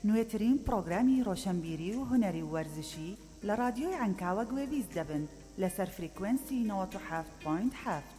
نوێترین پرۆگرامی ڕۆشنبیری و هونەری وەرزشی لە رادیۆی عنکاوە گوێویست دەبن لەسەر فریکوێنسی 97.7.